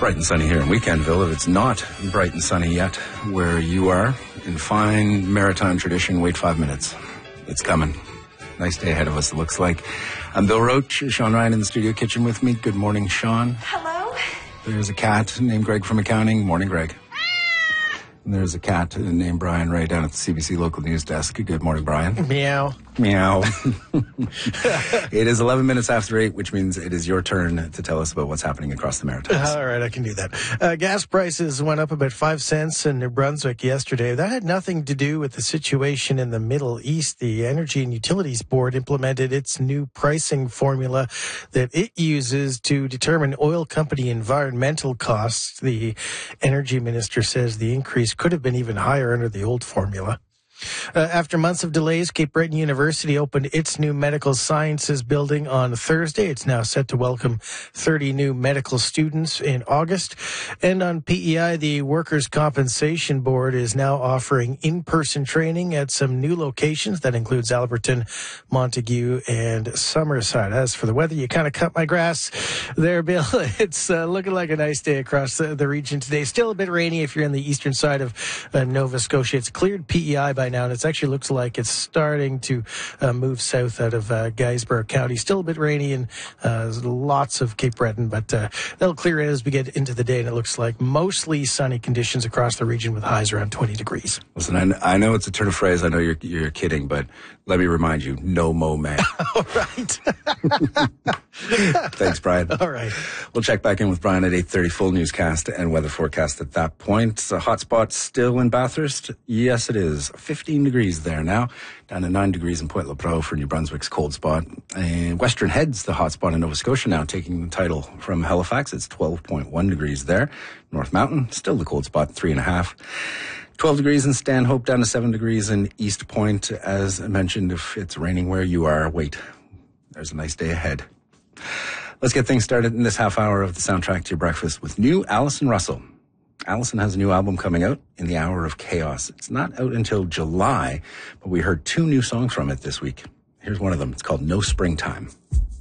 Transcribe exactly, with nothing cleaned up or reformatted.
bright and sunny here in Weekendville. If it's not bright and sunny yet where you are, in fine maritime tradition, wait five minutes. It's coming. Nice day ahead of us, it looks like. I'm Bill Roach, Sean Ryan in the studio kitchen with me. Good morning, Sean. Hello. There's a cat named Greg from accounting. Morning, Greg. And there's a cat named Brian Ray down at the C B C local news desk. Good morning, Brian. Meow. Meow. It is eleven minutes after eight, which means it is your turn to tell us about what's happening across the Maritimes. All right, I can do that. Uh, gas prices went up about five cents in New Brunswick yesterday. That had nothing to do with the situation in the Middle East. The Energy and Utilities Board implemented its new pricing formula that it uses to determine oil company environmental costs. The energy minister says the increase could have been even higher under the old formula. Uh, after months of delays, Cape Breton University opened its new medical sciences building on Thursday. It's now set to welcome thirty new medical students in August. And on P E I, the Workers' Compensation Board is now offering in-person training at some new locations. That includes Alberton, Montague, and Summerside. As for the weather, you kind of cut my grass there, Bill. It's uh, looking like a nice day across the, the region today. Still a bit rainy if you're on the eastern side of uh, Nova Scotia. It's cleared P E I by now, and it actually looks like it's starting to uh, move south out of uh, Guysborough County. Still a bit rainy and uh, lots of Cape Breton, but uh, that'll clear it as we get into the day, and it looks like mostly sunny conditions across the region with highs around twenty degrees. Listen, I, I know it's a turn of phrase. I know you're, you're kidding, but let me remind you, no mo man. All right. Thanks, Brian. All right. We'll check back in with Brian at eight thirty, full newscast and weather forecast at that point. A hot spot still in Bathurst? Yes, it is. fifteen degrees there now, down to nine degrees in Point Lepreau for New Brunswick's cold spot. And Western Head's the hot spot in Nova Scotia now, taking the title from Halifax. It's twelve point one degrees there. North Mountain, still the cold spot, three and a half. twelve degrees in Stanhope, down to seven degrees in East Point. As I mentioned, if it's raining where you are, wait, there's a nice day ahead. Let's get things started in this half hour of the soundtrack to your breakfast with new Alison Russell. Alison has a new album coming out, In the Hour of Chaos. It's not out until July, but we heard two new songs from it this week. Here's one of them. It's called No Springtime.